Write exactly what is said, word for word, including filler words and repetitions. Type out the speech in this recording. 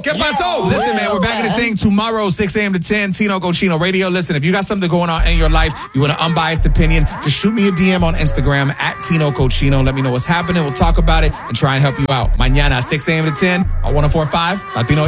¿Qué pasó? Listen, man, we're back in this thing tomorrow, six a.m. to ten, Tino Cochino Radio. Listen, if you got something going on in your life, you want an unbiased opinion, just shoot me a D M on Instagram at Tino Cochino. Let me know what's happening. We'll talk about it and try and help you out. Mañana, six a.m. to ten on one oh four point five Latino